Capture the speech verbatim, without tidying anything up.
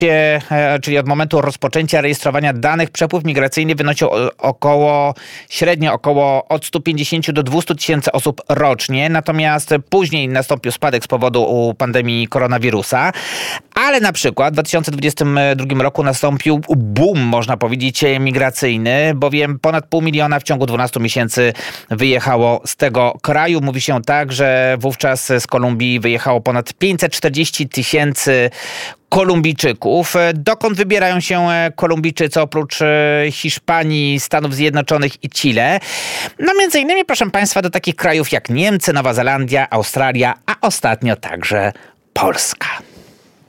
czyli od momentu rozpoczęcia rejestrowania danych, przepływ migracyjny wynosił około, średnio około od stu pięćdziesięciu do dwustu tysięcy osób rocznie, natomiast później nastąpił spadek z powodu pandemii koronawirusa, ale na przykład w dwa tysiące dwudziestym drugim roku nastąpił boom, można powiedzieć, migracyjny, bowiem ponad pół miliona w ciągu dwunastu miesięcy wyjechało z tego kraju. Mówi się tak, że wówczas z Kolumbii wyjechało ponad pięćset czterdzieści tysięcy Kolumbijczyków. Dokąd wybierają się Kolumbijczycy oprócz Hiszpanii, Stanów Zjednoczonych i Chile? No między innymi, proszę Państwa, do takich krajów jak Niemcy, Nowa Zelandia, Australia, a ostatnio także Polska.